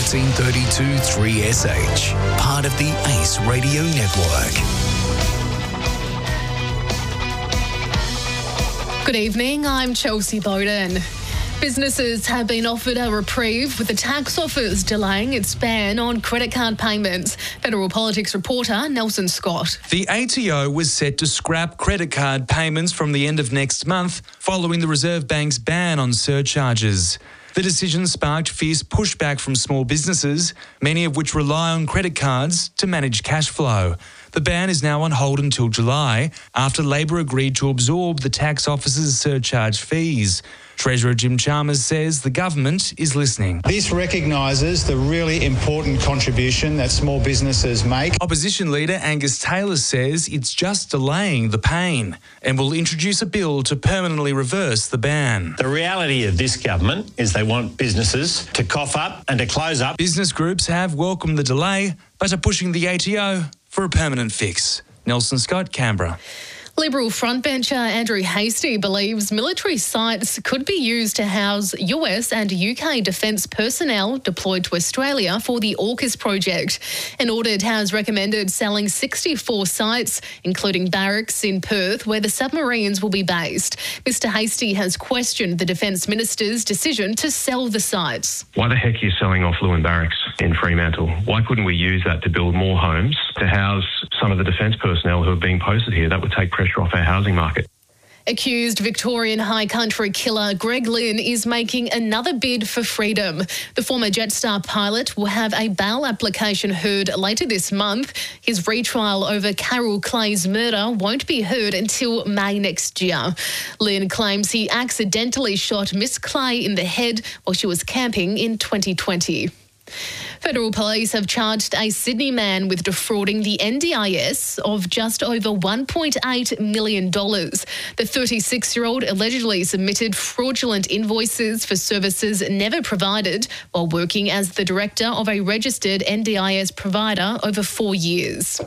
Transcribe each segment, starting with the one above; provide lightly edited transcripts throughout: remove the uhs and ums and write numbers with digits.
1332 3SH, part of the Ace Radio Network. Good evening, I'm Chelsea Bowden. Businesses have been offered a reprieve with the tax office delaying its ban on credit card payments. Federal Politics reporter Nelson Scott. The ATO was set to scrap credit card payments from the end of next month following the Reserve Bank's ban on surcharges. The decision sparked fierce pushback from small businesses, many of which rely on credit cards to manage cash flow. The ban is now on hold until July, after Labor agreed to absorb the tax office's surcharge fees. Treasurer Jim Chalmers says the government is listening. This recognises the really important contribution that small businesses make. Opposition leader Angus Taylor says it's just delaying the pain and will introduce a bill to permanently reverse the ban. The reality of this government is they want businesses to cough up and to close up. Business groups have welcomed the delay, but are pushing the ATO for a permanent fix. Nelson Scott, Canberra. Liberal frontbencher Andrew Hastie believes military sites could be used to house US and UK defence personnel deployed to Australia for the AUKUS project. An audit has recommended selling 64 sites, including barracks in Perth, where the submarines will be based. Mr Hastie has questioned the Defence Minister's decision to sell the sites. Why the heck are you selling off Lewin Barracks in Fremantle? Why couldn't we use that to build more homes to house some of the defence personnel who are being posted here? That would take pressure off our housing market. Accused Victorian High Country killer Greg Lynn is making another bid for freedom. The former Jetstar pilot will have a bail application heard later this month. His retrial over Carol Clay's murder won't be heard until May next year. Lynn claims he accidentally shot Miss Clay in the head while she was camping in 2020. Federal police have charged a Sydney man with defrauding the NDIS of just over $1.8 million. The 36-year-old allegedly submitted fraudulent invoices for services never provided while working as the director of a registered NDIS provider over 4 years.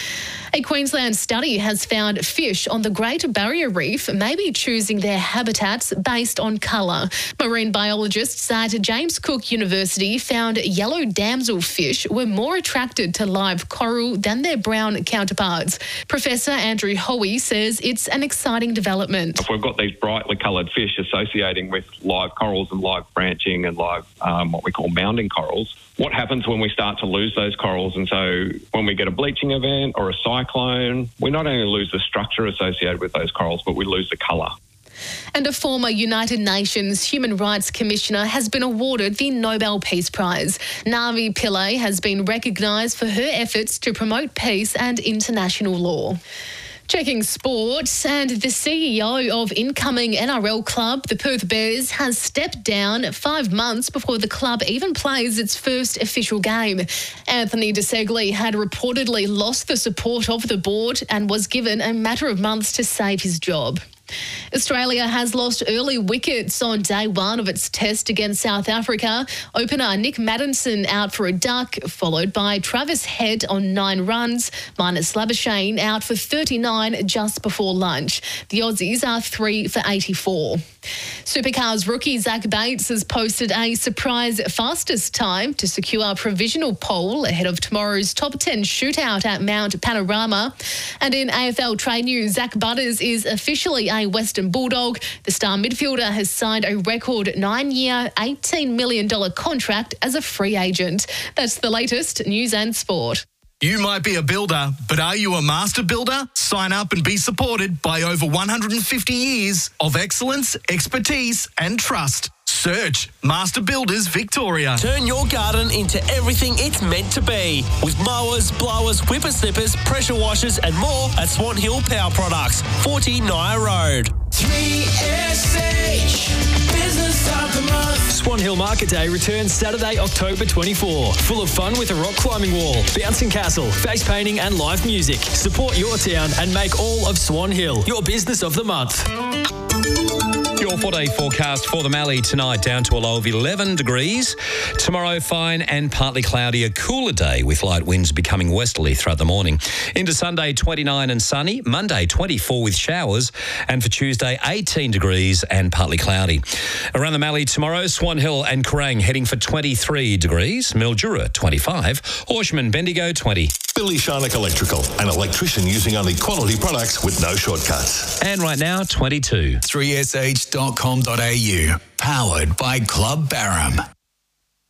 A Queensland study has found fish on the Great Barrier Reef may be choosing their habitats based on colour. Marine biologists at James Cook University found yellow damselfish were more attracted to live coral than their brown counterparts. Professor Andrew Hoey says it's an exciting development. If we've got these brightly coloured fish associating with live corals and live branching and live what we call mounding corals, what happens when we start to lose those corals? And so when we get a bleaching event or a cyclone, we not only lose the structure associated with those corals, but we lose the colour. And a former United Nations Human Rights Commissioner has been awarded the Nobel Peace Prize. Navi Pillay has been recognised for her efforts to promote peace and international law. Checking sports, and the CEO of incoming NRL club, the Perth Bears, has stepped down 5 months before the club even plays its first official game. Anthony De Segli had reportedly lost the support of the board and was given a matter of months to save his job. Australia has lost early wickets on day one of its test against South Africa. Opener Nick Maddinson out for a duck, followed by Travis Head on 9 runs. Marnus Labuschagne out for 39 just before lunch. The Aussies are 3 for 84. Supercars rookie Zach Bates has posted a surprise fastest time to secure a provisional pole ahead of tomorrow's top 10 shootout at Mount Panorama. And in AFL trade news, Zach Butters is officially a Western Bulldog. The star midfielder has signed a record 9-year, $18 million contract as a free agent. That's the latest news and sport. You might be a builder, but are you a master builder? Sign up and be supported by over 150 years of excellence, expertise and trust. Search Master Builders Victoria. Turn your garden into everything it's meant to be with mowers, blowers, whippersnippers, pressure washers and more at Swan Hill Power Products, 40 Naya Road. 3SH Business of the Month. Swan Hill Market Day returns Saturday, October 24. Full of fun with a rock climbing wall, bouncing castle, face painting and live music. Support your town and make all of Swan Hill your Business of the Month. Your 4-day forecast for the Mallee tonight, down to a low of 11 degrees. Tomorrow, fine and partly cloudy, a cooler day with light winds becoming westerly throughout the morning. Into Sunday, 29 and sunny. Monday, 24 with showers. And for Tuesday, 18 degrees and partly cloudy. Around the Mallee tomorrow, Swan Hill and Kerrang heading for 23 degrees. Mildura, 25. Horsham and Bendigo, 20. Billy Sharnock Electrical, an electrician using only quality products with no shortcuts. And right now, 22. 3sh.com.au. Powered by Club Barham.